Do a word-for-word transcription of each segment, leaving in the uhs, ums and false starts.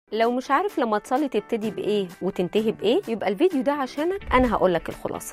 لو مش عارف لما تصلي تبتدي بإيه وتنتهي بإيه، يبقى الفيديو ده عشانك. أنا هقولك الخلاصة.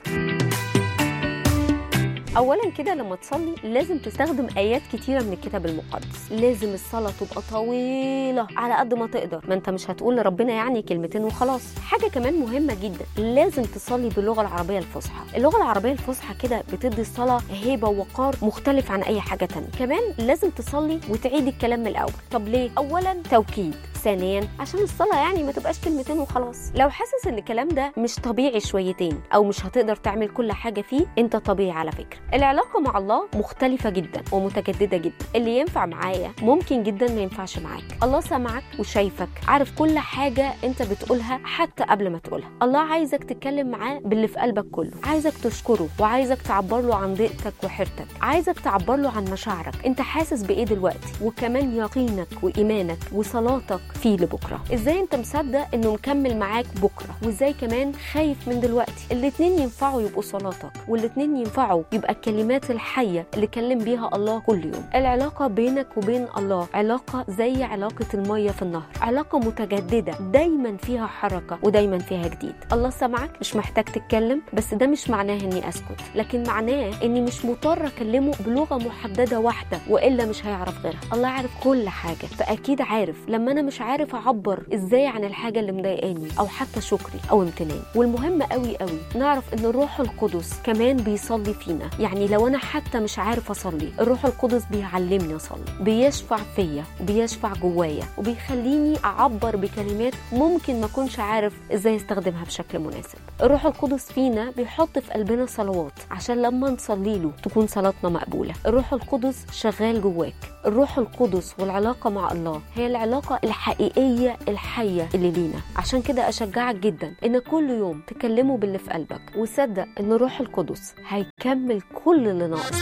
اولا كده لما تصلي لازم تستخدم ايات كتيره من الكتاب المقدس. لازم الصلاه تبقى طويله على قد ما تقدر، ما انت مش هتقول لربنا يعني كلمتين وخلاص. حاجه كمان مهمه جدا، لازم تصلي باللغه العربيه الفصحى. اللغه العربيه الفصحى كده بتدي الصلاه هيبه ووقار مختلف عن اي حاجه تانية. كمان لازم تصلي وتعيد الكلام من الاول. طب ليه؟ اولا توكيد، ثانيا عشان الصلاه يعني ما تبقاش كلمتين وخلاص. لو حاسس ان الكلام ده مش طبيعي شويتين او مش هتقدر تعمل كل حاجه فيه، انت طبيعي على فكره. العلاقه مع الله مختلفه جدا ومتجدده جدا. اللي ينفع معايا ممكن جدا ما ينفعش معاك. الله سامعك وشايفك، عارف كل حاجه انت بتقولها حتى قبل ما تقولها. الله عايزك تتكلم معاه باللي في قلبك كله، عايزك تشكره وعايزك تعبر له عن ضيقتك وحيرتك، عايزك تعبر له عن مشاعرك، انت حاسس بايه دلوقتي، وكمان يقينك وايمانك وصلاتك فيه لبكره. ازاي انت مصدق انه مكمل معاك بكره، وازاي كمان خايف من دلوقتي. الاتنين ينفعوا يبقوا صلاتك، والاتنين ينفعوا يبقى الكلمات الحيه اللي كلم بيها الله كل يوم. العلاقه بينك وبين الله علاقه زي علاقه الميه في النهر، علاقه متجدده دايما فيها حركه ودايما فيها جديد. الله سمعك، مش محتاج تتكلم، بس ده مش معناه اني اسكت، لكن معناه اني مش مضطر اكلمه بلغه محدده واحده والا مش هيعرف غيرها. الله عارف كل حاجه، فاكيد عارف لما انا مش عارف اعبر ازاي عن الحاجه اللي مضايقاني او حتى شكري او امتناني. والمهم قوي قوي نعرف ان الروح القدس كمان بيصلي فينا. يعني لو انا حتى مش عارف اصلي، الروح القدس بيعلمني اصلي، بيشفع فيا وبيشفع جوايا وبيخليني اعبر بكلمات ممكن ما اكونش عارف ازاي استخدمها بشكل مناسب. الروح القدس فينا بيحط في قلبنا صلوات عشان لما نصلي له تكون صلاتنا مقبوله. الروح القدس شغال جواك. الروح القدس والعلاقه مع الله هي العلاقه الحقيقيه الحيه اللي لينا. عشان كده اشجعك جدا ان كل يوم تكلمه باللي في قلبك، وصدق ان الروح القدس هيكمل كل اللي ناقص.